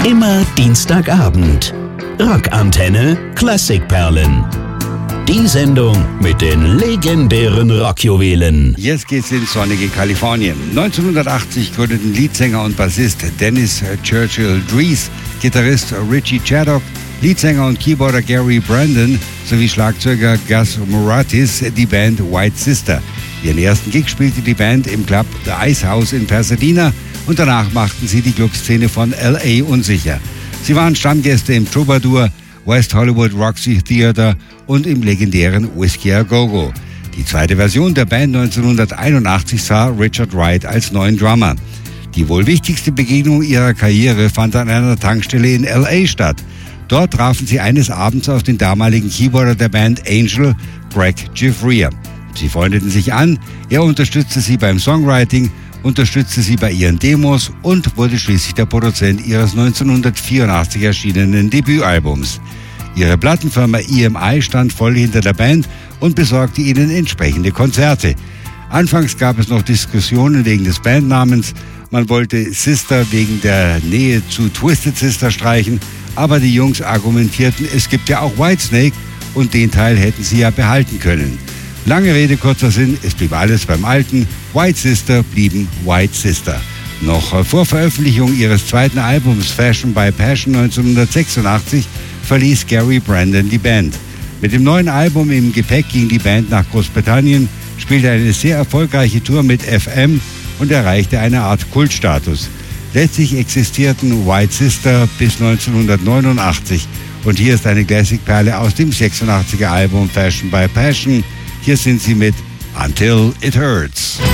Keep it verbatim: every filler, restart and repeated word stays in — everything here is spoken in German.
Immer Dienstagabend. Rockantenne Klassikperlen. Die Sendung mit den legendären Rockjuwelen. Jetzt geht's ins sonnige Kalifornien. neunzehnhundertachtzig gründeten Leadsänger und Bassist Dennis Churchill Dries, Gitarrist Richie Chaddock, Leadsänger und Keyboarder Gary Brandon sowie Schlagzeuger Gus Moratis die Band White Sister. Ihren ersten Gig spielte die Band im Club The Ice House in Pasadena und danach machten sie die Clubszene von L A unsicher. Sie waren Stammgäste im Troubadour, West Hollywood Roxy Theater und im legendären Whiskey A Go Go. Die zweite Version der Band neunzehnhunderteinundachtzig sah Richard Wright als neuen Drummer. Die wohl wichtigste Begegnung ihrer Karriere fand an einer Tankstelle in L A statt. Dort trafen sie eines Abends auf den damaligen Keyboarder der Band Angel, Greg Giuffria. Sie freundeten sich an, er unterstützte sie beim Songwriting, unterstützte sie bei ihren Demos und wurde schließlich der Produzent ihres neunzehnhundertvierundachtzig erschienenen Debütalbums. Ihre Plattenfirma E M I stand voll hinter der Band und besorgte ihnen entsprechende Konzerte. Anfangs gab es noch Diskussionen wegen des Bandnamens. Man wollte Sister wegen der Nähe zu Twisted Sister streichen, aber die Jungs argumentierten, es gibt ja auch Whitesnake und den Teil hätten sie ja behalten können. Lange Rede, kurzer Sinn, es blieb alles beim Alten. White Sister blieben White Sister. Noch vor Veröffentlichung ihres zweiten Albums Fashion by Passion neunzehnhundertsechsundachtzig verließ Gary Brandon die Band. Mit dem neuen Album im Gepäck ging die Band nach Großbritannien, spielte eine sehr erfolgreiche Tour mit F M und erreichte eine Art Kultstatus. Letztlich existierten White Sister bis neunzehnhundertneunundachtzig und hier ist eine Classic-Perle aus dem sechsundachtziger Album Fashion by Passion. Hier sind sie mit Until It Hurts.